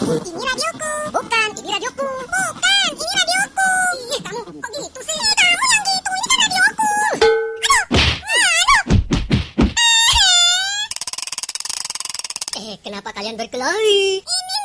Ini radioku. Bukan, ini radioku. Bukan, ini radioku. Ih, kamu kok gitu sih? Kamu yang gitu, ini kan radioku. Aduh. Kenapa kalian berkelahi? Ini